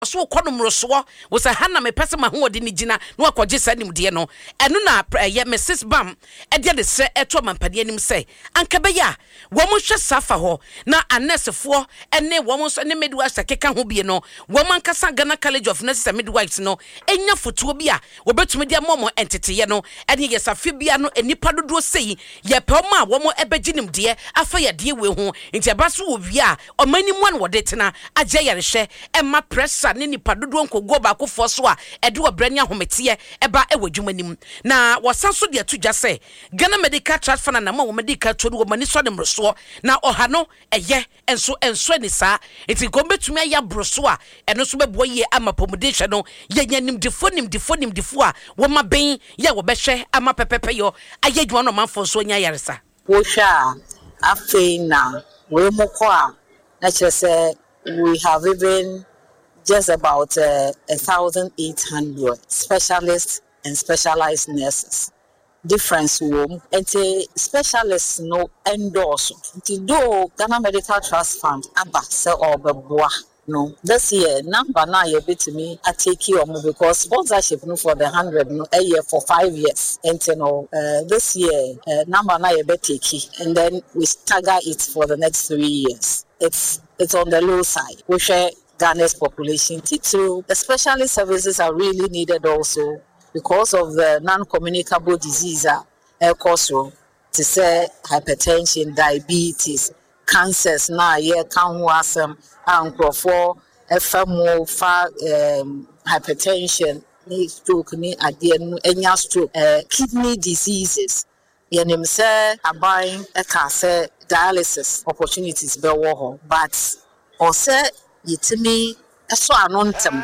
so konomroso wo se ha na me pese ma ho odi ni gina na akogye sanim de no eno na ye Mrs Bam e de se eto mampade anim se anka be ya wo mo hwe safa ho na anesefo ene wo mo so ne midwives keka ho bie no wo man kasa Ghana College of Nurses Midwives no enya fotuo bia wo betumi de momo entete no ene ye safe bia no enipa dodo sei ye pe ma wo mo ebeginim de afa ye de we ho nti abaso wo wi a o mani mu an wo de tena agye yarehye emma pressure ne nipa dodo nkogo ba akofo so a ede wo branya homete eba ewodwumanim na wasanso de atugya se Ghana Medical Trust Fund na mo medical to wo mani so de mroso na oha no eye enso ni saa enti gombetumi aya broso a eno so bebo ye ama pomodation no ye nyanim defo a wo ma ben ye wo behwe ama pepepe yo ayedwuma no manfo so nya yaresa wo hwa afei na we moko a na chese we have even just about 1,800 specialists and specialized nurses. Difference womb and specialists no endorse. Do Ghana Medical Trust Fund abase or beboa. No, this year number now you bit to me I take you on because sponsorship no for the 100 no a year for 5 years. And this year number now you bet take and then we stagger it for the next 3 years. It's on the low side. We share Ghana's population. The specialist services are really needed also because of the non-communicable disease also to say hypertension, diabetes, cancers now yeah can wasam and for FMO hypertension, stroke, any stroke, kidney diseases. Yenim say abuying a cancer dialysis opportunities be wo but also yitimi eso anontem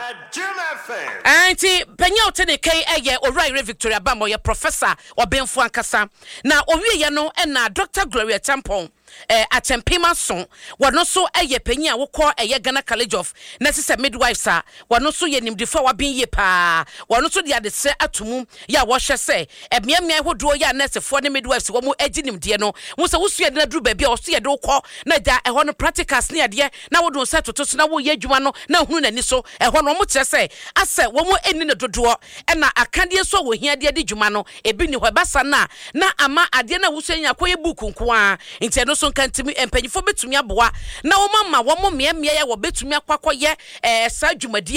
anti penya otene kai eye Orai Victoria Bambo ye professor obenfo ankasa na owie ye no na Dr. Gloria Tampon atempema so wono so eye penya wokọ eye Ghana College of Nurses Midwives a wono so ye nimdifo wa ben ye pa wono so dia de se atumum ya wo hwe se emiamia hodo ya nursefo ne midwives wo mo aginim de no wo se wo sua de na duru ba bia wo so ye de wokọ na da eho no practicals ne ade na wo do se toto so na wo ye adwuma no na hunu nani so eho no mo kire se ase wo mo eni ne dodo na akade so wo hia de adwuma no ebi ni ho basa na ama ade na wo so nya koye buku nko a nti no so kantimi empanyifo betumi aboa na wo mama wo mo miamia ya wo betumi akwakoye saa dwumadi